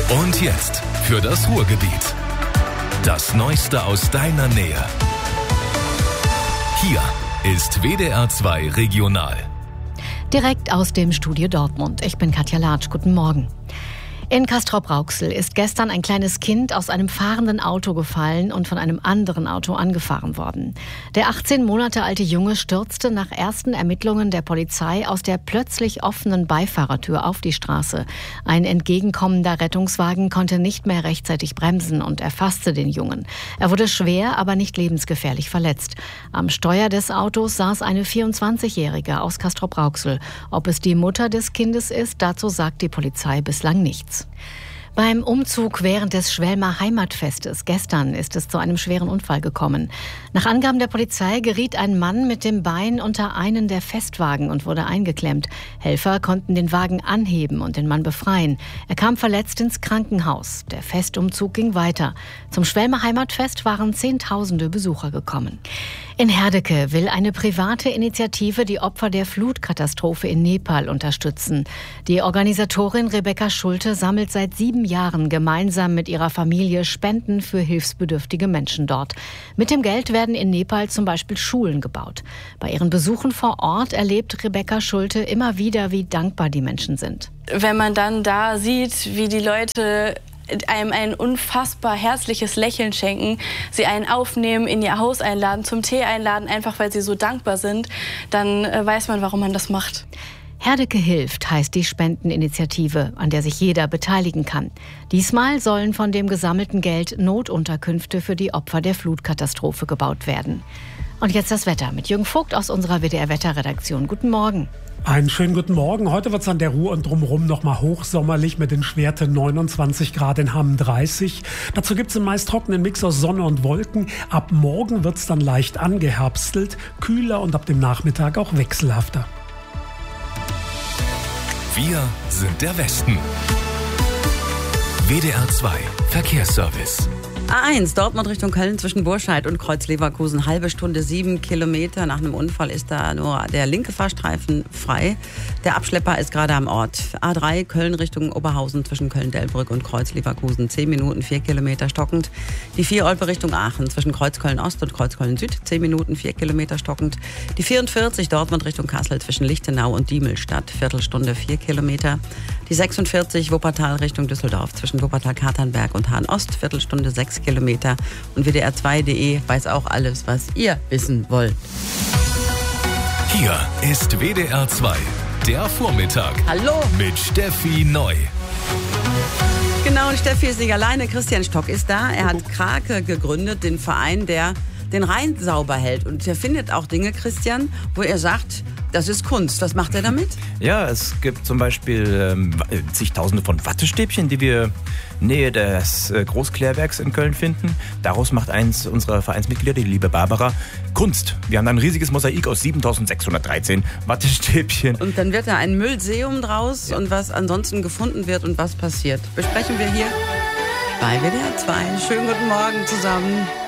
Und jetzt für das Ruhrgebiet. Das Neueste aus deiner Nähe. Hier ist WDR 2 Regional. Direkt aus dem Studio Dortmund. Ich bin Katja Latsch. Guten Morgen. In Castrop-Rauxel ist gestern ein kleines Kind aus einem fahrenden Auto gefallen und von einem anderen Auto angefahren worden. Der 18 Monate alte Junge stürzte nach ersten Ermittlungen der Polizei aus der plötzlich offenen Beifahrertür auf die Straße. Ein entgegenkommender Rettungswagen konnte nicht mehr rechtzeitig bremsen und erfasste den Jungen. Er wurde schwer, aber nicht lebensgefährlich verletzt. Am Steuer des Autos saß eine 24-Jährige aus Castrop-Rauxel. Ob es die Mutter des Kindes ist, dazu sagt die Polizei bislang nichts. Beim Umzug während des Schwelmer Heimatfestes gestern ist es zu einem schweren Unfall gekommen. Nach Angaben der Polizei geriet ein Mann mit dem Bein unter einen der Festwagen und wurde eingeklemmt. Helfer konnten den Wagen anheben und den Mann befreien. Er kam verletzt ins Krankenhaus. Der Festumzug ging weiter. Zum Schwelmer Heimatfest waren Zehntausende Besucher gekommen. In Herdecke will eine private Initiative die Opfer der Flutkatastrophe in Nepal unterstützen. Die Organisatorin Rebecca Schulte sammelt seit 7 Jahren gemeinsam mit ihrer Familie Spenden für hilfsbedürftige Menschen dort. Mit dem Geld werden in Nepal zum Beispiel Schulen gebaut. Bei ihren Besuchen vor Ort erlebt Rebecca Schulte immer wieder, wie dankbar die Menschen sind. Wenn man dann da sieht, wie die Leute einem ein unfassbar herzliches Lächeln schenken, sie einen aufnehmen, in ihr Haus einladen, zum Tee einladen, einfach weil sie so dankbar sind, dann weiß man, warum man das macht. Herdecke hilft heißt die Spendeninitiative, an der sich jeder beteiligen kann. Diesmal sollen von dem gesammelten Geld Notunterkünfte für die Opfer der Flutkatastrophe gebaut werden. Und jetzt das Wetter mit Jürgen Vogt aus unserer WDR-Wetterredaktion. Guten Morgen. Einen schönen guten Morgen. Heute wird es an der Ruhr und drumherum nochmal hochsommerlich mit den Schwerten 29 Grad, in Hamm 30. Dazu gibt es einen meist trockenen Mix aus Sonne und Wolken. Ab morgen wird es dann leicht angeherbstelt, kühler und ab dem Nachmittag auch wechselhafter. Wir sind der Westen. WDR 2 Verkehrsservice. A1 Dortmund Richtung Köln zwischen Burscheid und Kreuz-Leverkusen. Halbe Stunde, 7 Kilometer. Nach einem Unfall ist da nur der linke Fahrstreifen frei. Der Abschlepper ist gerade am Ort. A3 Köln Richtung Oberhausen zwischen Köln-Delbrück und Kreuz-Leverkusen. 10 Minuten, 4 Kilometer stockend. Die 4 Olpe Richtung Aachen zwischen Kreuz-Köln-Ost und Kreuz-Köln-Süd. 10 Minuten, 4 Kilometer stockend. Die 44 Dortmund Richtung Kassel zwischen Lichtenau und Diemelstadt. Viertelstunde, 4 Kilometer. Die 46 Wuppertal Richtung Düsseldorf zwischen Wuppertal-Katernberg und Hahn-Ost. Viertelstunde, 6 Kilometer. Und WDR2.de weiß auch alles, was ihr wissen wollt. Hier ist WDR 2, der Vormittag. Hallo. Mit Steffi Neu. Genau, und Steffi ist nicht alleine. Christian Stock ist da. Er hat Krake gegründet, den Verein, der den Rhein sauber hält. Und er findet auch Dinge, Christian, wo er sagt, das ist Kunst. Was macht er damit? Ja, es gibt zum Beispiel zigtausende von Wattestäbchen, die wir Nähe des Großklärwerks in Köln finden. Daraus macht eins unserer Vereinsmitglieder, die liebe Barbara, Kunst. Wir haben da ein riesiges Mosaik aus 7613 Wattestäbchen. Und dann wird da ein Müllseum draus, ja. Und was ansonsten gefunden wird und was passiert, besprechen wir hier bei WDR 2. Schönen guten Morgen zusammen.